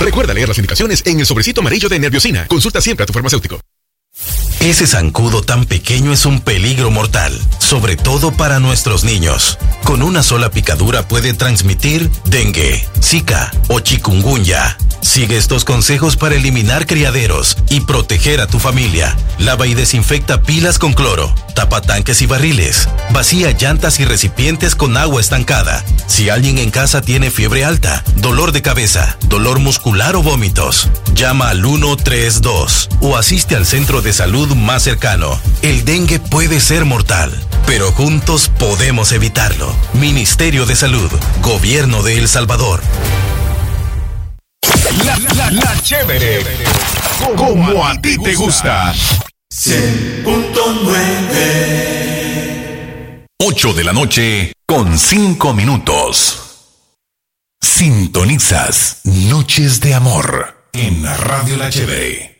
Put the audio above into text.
Recuerda leer las indicaciones en el sobrecito amarillo de Nerviosina. Consulta siempre a tu farmacéutico. Ese zancudo tan pequeño es un peligro mortal, sobre todo para nuestros niños. Con una sola picadura puede transmitir dengue, zika o chikungunya. Sigue estos consejos para eliminar criaderos y proteger a tu familia. Lava y desinfecta pilas con cloro, tapa tanques y barriles, vacía llantas y recipientes con agua estancada. Si alguien en casa tiene fiebre alta, dolor de cabeza, dolor muscular o vómitos, llama al 132 o asiste al centro de salud más cercano. El dengue puede ser mortal, pero juntos podemos evitarlo. Ministerio de Salud, Gobierno de El Salvador. La chévere, como a ti te gusta. 100.9. 8 de la noche con 5 minutos. Sintonizas Noches de Amor en Radio La Chévere.